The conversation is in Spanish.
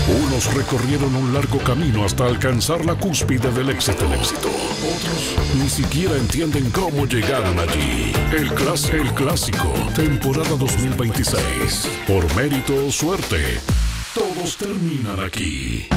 Unos recorrieron un largo camino hasta alcanzar la cúspide del éxito. Otros ni siquiera entienden cómo llegaron allí. El clásico, temporada 2026. Por mérito o suerte, todos terminan aquí.